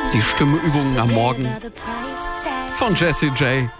Die Stimmeübungen am Morgen von Jessie J.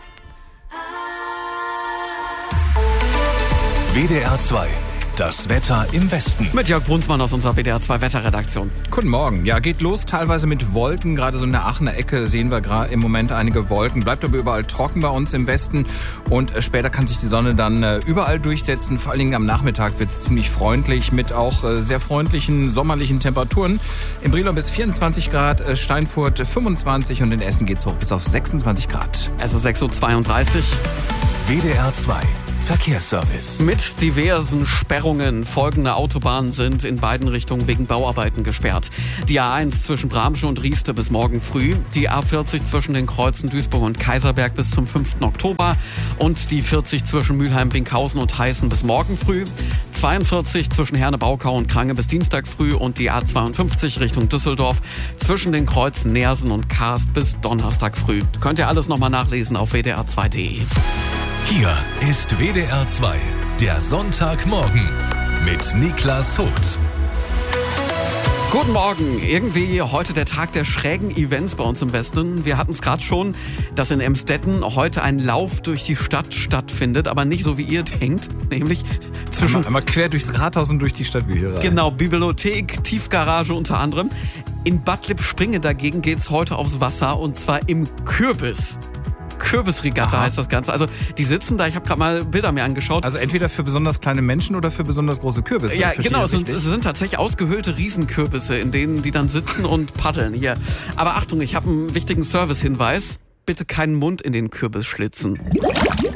WDR 2, das Wetter im Westen. Mit Jörg Brunsmann aus unserer WDR 2 Wetterredaktion. Guten Morgen. Ja, geht los teilweise mit Wolken. Gerade so in der Aachener Ecke sehen wir gerade im Moment einige Wolken. Bleibt aber überall trocken bei uns im Westen. Und später kann sich die Sonne dann überall durchsetzen. Vor allen Dingen am Nachmittag wird es ziemlich freundlich mit auch sehr freundlichen sommerlichen Temperaturen. In Brilon bis 24 Grad, Steinfurt 25 und in Essen geht's hoch bis auf 26 Grad. Es ist 6.32 Uhr. WDR 2. Verkehrsservice. Mit diversen Sperrungen. Folgende Autobahnen sind in beiden Richtungen wegen Bauarbeiten gesperrt. Die A1 zwischen Bramsche und Rieste bis morgen früh. Die A40 zwischen den Kreuzen Duisburg und Kaiserberg bis zum 5. Oktober. Und die 40 zwischen Mülheim, Winkhausen und Heißen bis morgen früh. 42 zwischen Herne-Baukau und Krange bis Dienstag früh. Und die A52 Richtung Düsseldorf zwischen den Kreuzen Neersen und Karst bis Donnerstag früh. Könnt ihr alles nochmal nachlesen auf wdr2.de. Hier ist WDR 2, der Sonntagmorgen mit Niklas Vogt. Guten Morgen. Irgendwie heute der Tag der schrägen Events bei uns im Westen. Wir hatten es gerade schon, dass in Emstetten heute ein Lauf durch die Stadt stattfindet, aber nicht so wie ihr denkt, nämlich zwischen... Einmal quer durchs Rathaus und durch die Stadtbücherei. Genau, Bibliothek, Tiefgarage unter anderem. In Bad Lippspringe dagegen geht's heute aufs Wasser und zwar im Kürbis. Kürbisregatta heißt das Ganze. Also die sitzen da, ich habe gerade mal Bilder mir angeschaut. Also entweder für besonders kleine Menschen oder für besonders große Kürbisse. Ja, genau, es sind tatsächlich ausgehöhlte Riesenkürbisse, in denen die dann sitzen und paddeln hier. Aber Achtung, ich habe einen wichtigen Servicehinweis. Bitte keinen Mund in den Kürbis schlitzen.